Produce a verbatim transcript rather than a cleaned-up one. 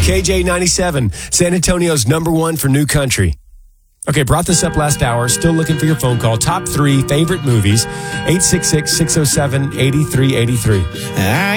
K J ninety-seven, San Antonio's number one for new country. Okay, brought this up last hour. Still looking for your phone call. Top three favorite movies. eight six six, six oh seven, eight three eight three.